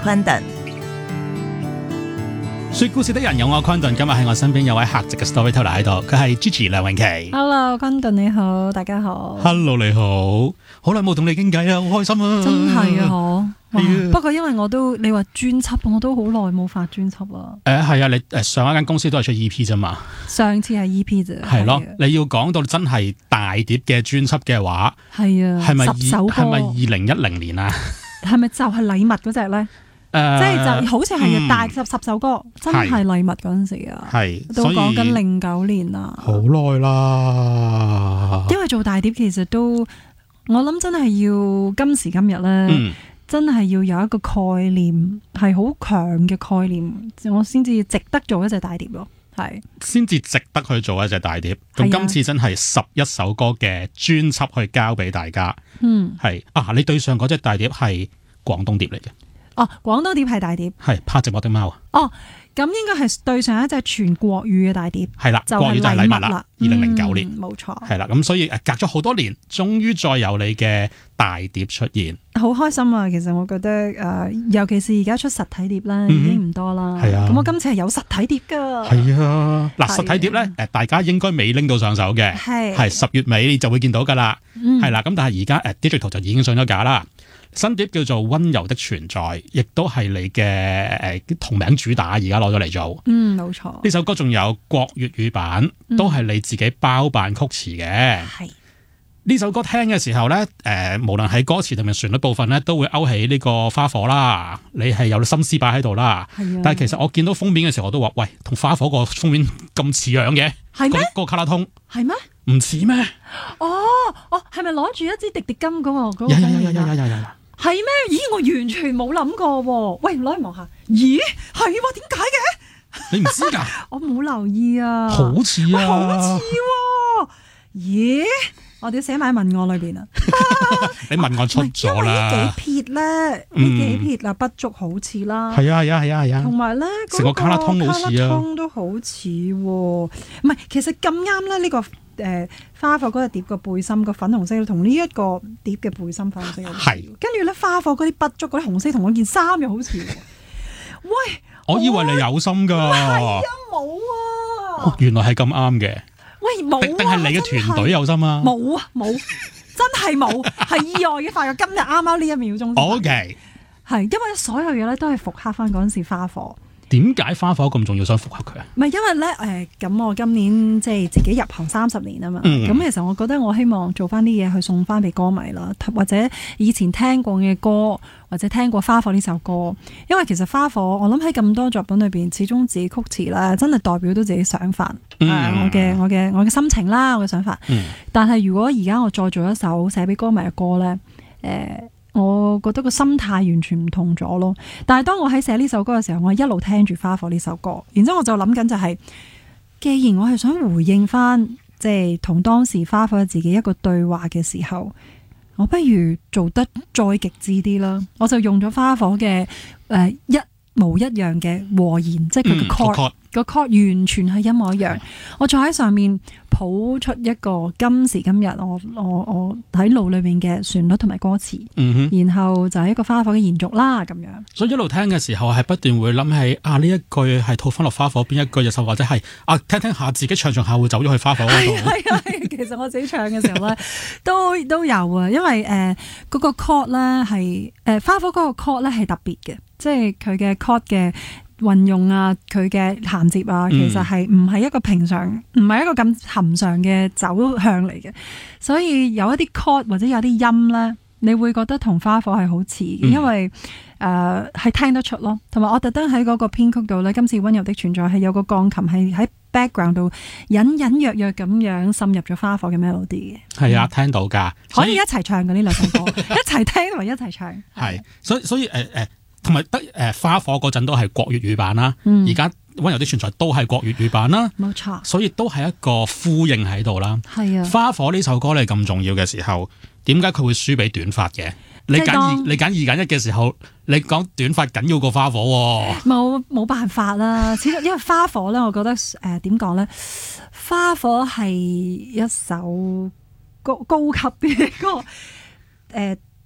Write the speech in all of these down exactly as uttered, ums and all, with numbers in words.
昆頓。 說故事的人有我昆頓，今日喺我身邊有位客席嘅 storyteller 喺度，佢係 Gigi 梁詠琪。 Hello， 昆頓你好，大家好。 Hello 你好，好耐冇同你傾偈啊，好開心啊！ 真係啊，嗬。 係啊。 不過因為我都你話專輯，我都好耐冇發專輯啦。 誒係啊，你誒上一間公司都係出 E P 啫嘛。 上次係 E P 啫。 係咯，你要講到真係大碟嘅專輯嘅話， 係啊， 係咪十首歌係咪二零一零年啊？ 係咪就係禮物嗰隻咧？ 誒， 即係就好似係大十十首歌，真係禮物嗰陣時啊， 係都講緊零九年啦， 好耐啦。 因為做大碟其實都，我諗真係要今時今日咧， 嗯、 真係要有一個概念，係好強嘅概念，我先至值得做一隻大碟咯。係， 先至值得去做一隻大碟。咁今次真係十一首歌嘅專輯去交俾大家。嗯，係啊，你對上嗰隻大碟係廣東碟嚟嘅。 哦，廣東碟係大碟， 係怕寂寞的貓啊。 哦，咁應該係對上一隻全國語嘅大碟， 係啦， 就國語就係禮物啦，二零零九年， 冇錯， 係啦，咁所以誒隔咗好多年，終於再有你嘅大碟出現， 好開心啊！其實我覺得誒、呃，尤其是而家出實體碟啦，已經唔多啦，係啊，咁我今次係有實體碟噶， 係啊，嗱，實體碟咧誒，大家應該未拎到上手嘅，係係十月尾就會見到噶啦，係啦，咁但係而家誒 digital 就已經上咗架啦。新碟叫做溫柔的存在，亦都係你嘅誒同名主打，而家攞咗嚟做。嗯，冇錯。呢首歌仲有國粵語版，都係你自己包辦曲詞嘅。係呢、嗯、首歌聽嘅時候咧，誒、呃，無論喺歌詞同埋旋律部分咧，都會勾起呢個花火啦。你係有心思擺喺度啦。係啊。但係其實我見到封面嘅時候，我都話：喂，同花火個封面咁似樣嘅。係咩？嗰個卡拉通。係咩？唔似咩？ 哦哦，係咪攞住一支滴滴金嗰個嗰個？ 有有有有有有有。 係咩？咦，我完全冇諗過喎！喂，攞嚟望下。咦，係喎？點解嘅？ 你唔知㗎？ 我冇留意啊。 好似啊， 好似喎。咦？我哋寫埋文案裏邊啊。 你文案出咗啦。因為呢幾撇咧，呢幾撇啊，不足好似啦。 係啊係啊係啊係啊。同埋咧， 成個卡拉通好似啊。卡拉通都好似喎。唔係，其實咁啱咧，呢個。誒、呃、花火嗰隻碟個背心個粉紅色同呢一個碟嘅背心粉紅色有似，跟住咧花火嗰啲筆觸嗰啲紅色同嗰件衫又好似。喂， 我以為你有心㗎。係啊，冇啊、 哦。原來係咁啱嘅。 喂，冇啊。定係你嘅團隊有心啊？ 冇啊，冇，真係冇，係意外嘅發覺。今日啱啱呢一秒鐘。O K。係因為所有嘢咧都係復刻翻嗰陣時花火。 點解花火咁重要想復刻佢啊？ 唔係因為咧誒，咁、呃、我今年即係自己入行三十年啊嘛，咁、嗯、其實我覺得我希望做翻啲嘢去送翻俾歌迷啦，或者以前聽過嘅歌，或者聽過花火呢首歌，因為其實花火我諗喺咁多作品裏邊，始終自己曲詞咧真係代表到自己想法，嗯呃、我嘅我嘅我嘅心情啦，我嘅想法。嗯、但係如果而家我再做一首寫俾歌迷嘅歌咧，誒、呃。我覺得個心態完全唔同咗咯，但係當我喺寫呢首歌嘅時候，我一路聽住花火呢首歌，然之後我就諗緊就係、是，既然我係想回應翻，即係同當時花火自己一個對話嘅時候，我不如做得再極致啲啦，我就用咗花火嘅誒、呃、一模一樣嘅和弦，即係佢嘅 chord。個 chord 完全係一模一樣，我再喺上面譜出一個今時今日我我我喺腦裏面嘅旋律同埋歌詞，嗯、然後就係一個花火嘅延續啦咁樣。 所以一路聽嘅時候係不斷會諗起啊呢一句係套翻落花火邊一句嘅時候，或者係啊聽聽下自己唱唱下會走咗去花火嗰度。 係啊，其實我自己唱嘅時候咧都都有啊，因為誒嗰、呃那個 chord 咧係誒花火嗰個 chord 咧係特別嘅，即係佢嘅 chord 嘅。運用啊，佢嘅銜接啊，其實係唔係一個平常，唔係一個咁尋常嘅走向嚟嘅，所以有一啲 chord 或者有啲音咧，你會覺得同花火係好似嘅，因為誒係、呃、聽得出咯。同埋我特登喺嗰個編曲度咧，今次溫柔的存在係有個鋼琴係喺 background 度隱隱約約咁樣滲入咗花火嘅 melody 嘅。係啊，聽到㗎， 可以一齊唱嘅呢兩首歌，一齊聽同埋一齊唱。 係，所以所以誒誒。呃同埋得誒花火嗰陣都係國粵語版啦，而家溫柔的存在都係國粵語版啦，冇錯，所以都係一個呼應喺度啦。係啊，花火呢首歌你咁重要嘅時候，點解佢會輸俾短髮嘅？你揀二你揀二揀一嘅時候，你講短髮緊要過花火喎？冇冇辦法啦，始終因為花火咧，我覺得誒點講咧，花火係一首高高級嘅歌誒。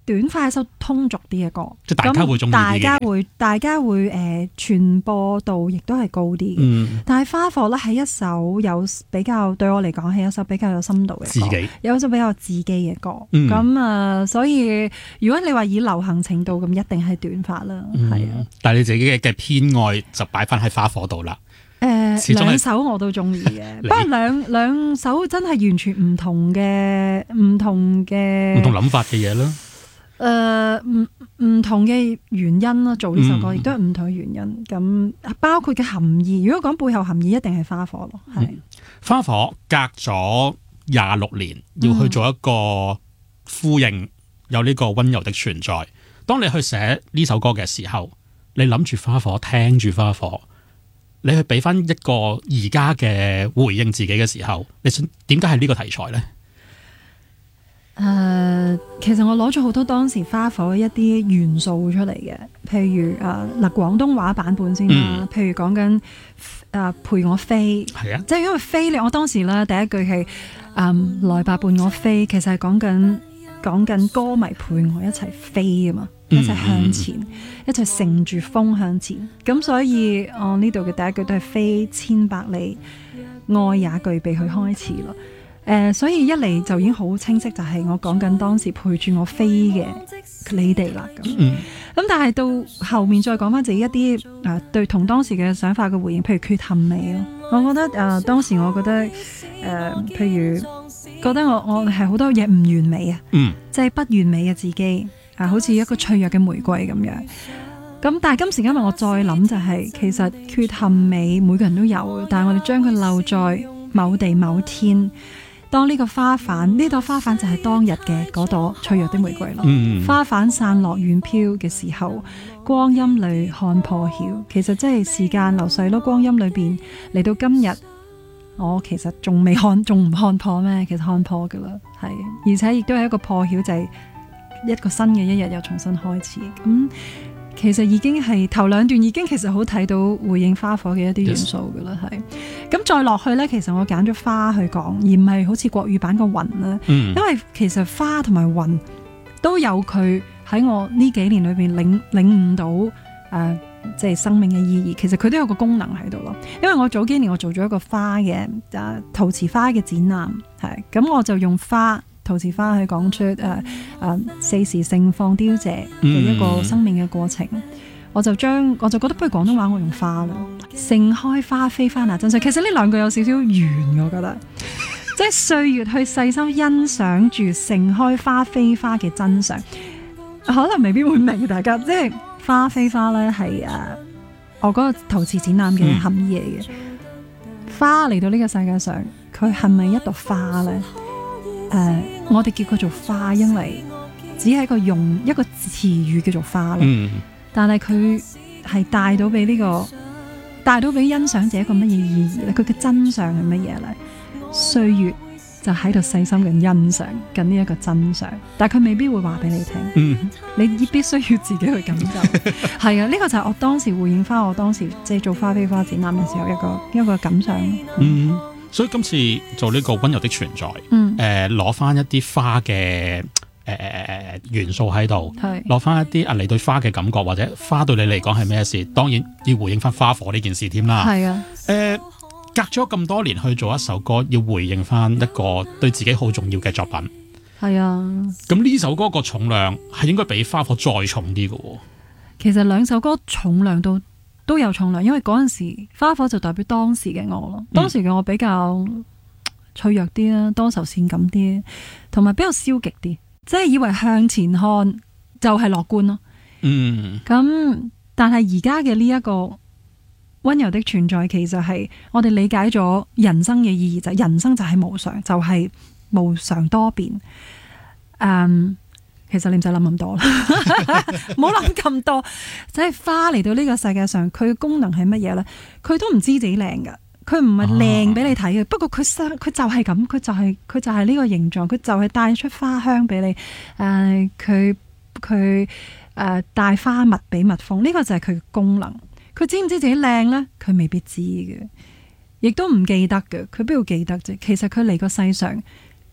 短快手通俗啲嘅歌， 即係大家會中意啲嘅， 大家會大家會誒傳播度亦都係高啲嘅。嗯、但係花火咧係一首有比較對我嚟講係一首比較有深度嘅歌，自己有一首比較自己嘅歌。咁啊、嗯，所以如果你話以流行程度咁，一定係短髮啦，係啊、嗯。但係你自己嘅偏愛就擺翻喺花火度啦。 誒、呃，兩首我都中意嘅，不過兩兩首真係完全唔同嘅唔同嘅唔同諗法嘅嘢啦。 誒、呃，唔唔同嘅原因啦，做呢首歌亦都係唔同嘅原因。咁、嗯、包括嘅含義，如果講背後含義，一定係花火咯。係、嗯、 花火隔咗廿六年，要去做一個呼應，有呢個溫柔的存在。當你去寫呢首歌嘅時候，你諗住花火，聽住花火。你去俾翻一個而家嘅回應自己嘅時候，你想點解係呢個題材呢？ 誒、呃，其實我攞咗好多當時花火嘅一啲元素出嚟嘅，譬如誒嗱廣東話版本先啦，嗯、譬如講緊誒陪我飛，係啊，即係因為飛咧，我當時咧第一句係誒、嗯、來吧伴我飛，其實係講緊講緊歌迷陪我一齊飛啊嘛。一齊向前，嗯、一齊乘住風向前。咁所以我呢度嘅第一句都係飛千百里，愛也具備去開始咯。誒、呃，所以一嚟就已經好清晰，就係我講緊當時陪住我飛嘅你哋啦。咁，咁、嗯、但係到後面再講翻自己一啲誒、呃、對同當時嘅想法嘅回應，譬如缺陷美咯。我覺得誒、呃、當時我覺得誒、呃，譬如覺得我我係好多嘢唔完美啊，嗯、即係不完美嘅自己。啊，好似一個脆弱嘅玫瑰咁樣，咁但係今時今日我再諗就係、是，其實缺陷美每個人都有，但係我哋將佢留在某地某天，當呢個花瓣，呢朵花瓣就係當日嘅嗰朵脆弱的玫瑰咯。嗯、花瓣散落遠飄嘅時候，光陰裏看破曉，其實真係時間流逝咯。光陰裏邊嚟到今日，我其實仲未看，仲唔看破咩？其實看破噶啦，係，而且亦都係一個破曉就係、是。一個新嘅一日又重新開始，咁其實已經係頭兩段已經其實好睇到回應花火嘅一啲元素噶啦，係 Yes.。咁再落去呢，其實我揀咗花去講，而唔係好似國語版個雲啦。嗯、因為其實花同埋雲都有佢喺我呢幾年裏邊領領悟到誒，即、呃、係、就是、生命嘅意義。其實佢都有個功能喺度咯。因為我早幾年我做咗一個花嘅誒、呃、陶瓷花嘅展覽，係咁我就用花。陶瓷花去講出誒誒、呃呃、四時盛放凋謝嘅一個生命嘅過程，嗯、我就將我就覺得不如廣東話我用花啦，盛開花飛花那真相。其實呢兩句有少少圓，我覺得，即係歲月去細心欣賞住盛開花飛花嘅真相，可能未必會明大家，即係花飛花咧係誒我嗰個陶瓷展覽嘅含義嚟嘅。嗯、花嚟到呢個世界上，佢係咪一朵花咧？誒，uh, 我哋叫佢做花，因為只係一個用一個詞語叫做花啦。嗯、但係佢係帶到俾呢、這個帶到俾欣賞者一個乜嘢意義咧？佢嘅真相係乜嘢咧？歲月就喺度細心咁欣賞緊呢一個真相，但係佢未必會話俾你聽。嗯、你必須要自己去感受。係啊，呢、這個就係我當時回應翻我當時即係做花飛花展覽嘅時候一個一個感想。嗯。 所以今次做呢個溫柔的存在，誒攞翻一啲花嘅誒、呃、元素喺度，攞翻是一啲啊你對花嘅感覺，或者花對你嚟講係咩事？當然要回應翻花火呢件事添啦。係啊，誒、呃、隔咗咁多年去做一首歌，要回應翻一個對自己好重要嘅作品。係啊，咁呢首歌個重量係應該比花火再重啲嘅。 其實兩首歌重量都。都有重量，因為嗰陣時花火就代表當時嘅我咯，當時嘅我比較脆弱啲啦，多愁善感啲，同埋比較消極啲，即係以為向前看就係樂觀咯。嗯，咁但係而家嘅呢一個溫柔的存在，其實係我哋理解咗人生嘅意義，就係人生就係無常，就係、是、無常多變。嗯。其實你唔使諗咁多啦，唔好諗咁多。即係花嚟到呢個世界上，佢嘅功能係乜嘢咧？佢都唔知自己靚噶，佢唔係靚俾你睇嘅。啊、不過佢生，佢就係咁，佢就係、是、佢就係呢個形狀，佢就係帶出花香俾你。誒、呃，佢佢誒帶花蜜俾蜜蜂，呢、這個就係佢嘅功能。佢知唔知自己靚咧？佢未必知嘅，亦都唔記得嘅。佢邊度記得啫？其實佢嚟個世上。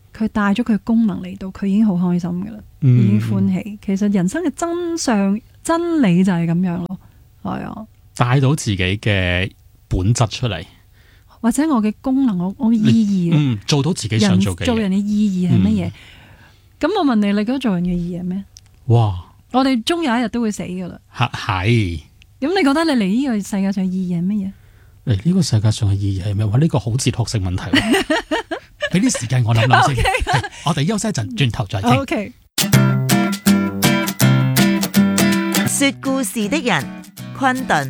佢帶咗佢功能嚟到，佢已經好開心噶啦， 嗯、 已經歡喜。其實人生嘅真相真理就係咁樣咯，係啊， 帶到自己嘅本質出嚟， 或者我嘅功能，我我嘅意義， 嗯，做到自己想做嘅嘢。 做人嘅意義係乜嘢？咁、嗯、我問你，你覺得做人嘅意義係咩？ 哇！ 我哋終有一日都會死噶啦， 係。 咁你覺得你嚟呢個世界上意義係乜嘢？嚟呢個世界上嘅意義係咩？哇！呢個好哲學性問題，俾啲時間我諗諗先。Okay. 我哋休息一陣，轉頭再傾。 Okay. 說故事的人，昆頓。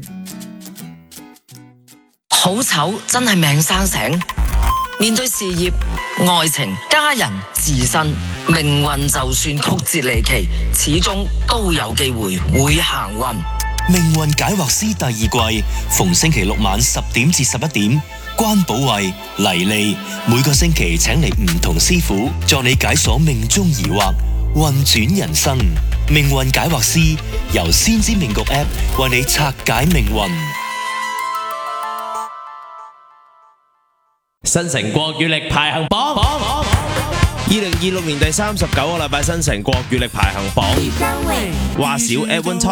好醜真係命生醒。面對事業、愛情、家人、自身，命運就算曲折離奇，始終都有機會會行運。 命運解惑師第二季，逢星期六晚十點至十一點，關寶慧、黎利每個星期請嚟唔同師傅，助你解鎖命中疑惑，運轉人生。命運解惑師由先知命局 App 為你拆解命運。 新城國語力排行榜，二零二六年第三十九個禮拜新城國語力排行榜，話少 Edwin